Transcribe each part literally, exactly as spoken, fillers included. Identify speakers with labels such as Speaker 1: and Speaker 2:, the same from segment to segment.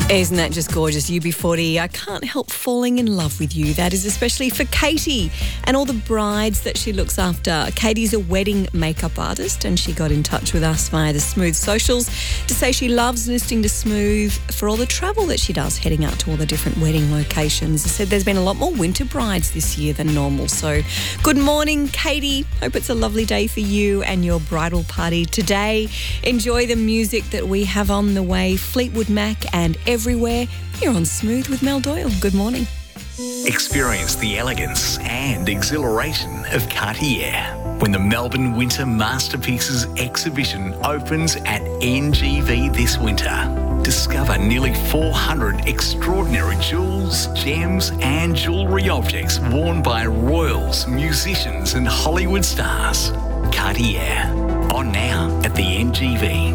Speaker 1: Isn't that just gorgeous? U B forty, I can't help falling in love with you. That is especially for Katie and all the brides that she looks after. Katie's a wedding makeup artist and she got in touch with us via the Smooth socials to say she loves listening to Smooth for all the travel that she does heading out to all the different wedding locations. I said there's been a lot more winter brides this year than normal. So good morning, Katie. Hope it's a lovely day for you and your bridal party today. Enjoy the music that we have on the way. Fleetwood Mac and Everywhere. You're on Smooth with Mel Doyle. Good morning.
Speaker 2: Experience the elegance and exhilaration of Cartier when the Melbourne Winter Masterpieces exhibition opens at N G V this winter. Discover nearly four hundred extraordinary jewels, gems and jewellery objects worn by royals, musicians and Hollywood stars. Cartier, on now at the N G V.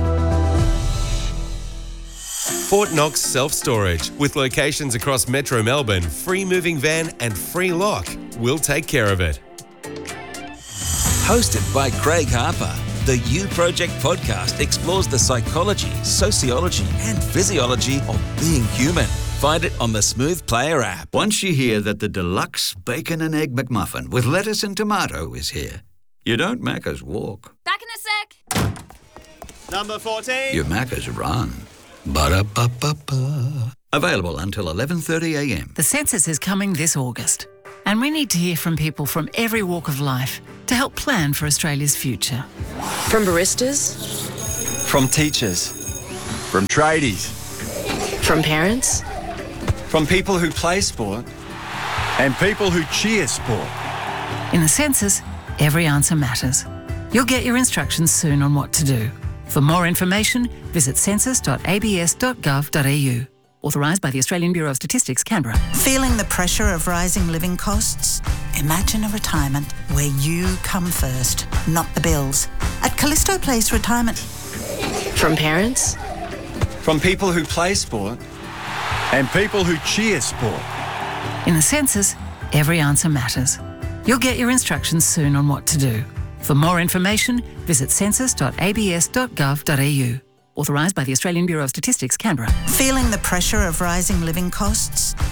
Speaker 3: Fort Knox Self-Storage. With locations across Metro Melbourne, free moving van and free lock. We'll take care of it.
Speaker 4: Hosted by Craig Harper, the You Project podcast explores the psychology, sociology and physiology of being human. Find it on the Smooth Player app.
Speaker 5: Once you hear that the deluxe bacon and egg McMuffin with lettuce and tomato is here, you don't Macca's walk.
Speaker 6: Back in a sec.
Speaker 7: Number fourteen.
Speaker 5: You Macca's run. Ba-da-ba-ba-ba. Available until eleven thirty a m.
Speaker 8: The census is coming this August, and we need to hear from people from every walk of life to help plan for Australia's future.
Speaker 9: From baristas,
Speaker 10: from teachers, from tradies,
Speaker 9: from parents,
Speaker 10: from people who play sport, and people who cheer sport.
Speaker 8: In the census, every answer matters. You'll get your instructions soon on what to do. For more information, visit census dot a b s dot gov dot a u. Authorised by the Australian Bureau of Statistics, Canberra.
Speaker 11: Feeling the pressure of rising living costs? Imagine a retirement where you come first, not the bills. At Callisto Place Retirement.
Speaker 9: From parents,
Speaker 10: from people who play sport, and people who cheer sport.
Speaker 8: In the census, every answer matters. You'll get your instructions soon on what to do. For more information, visit census dot a b s dot gov dot a u. Authorised by the Australian Bureau of Statistics, Canberra.
Speaker 11: Feeling the pressure of rising living costs?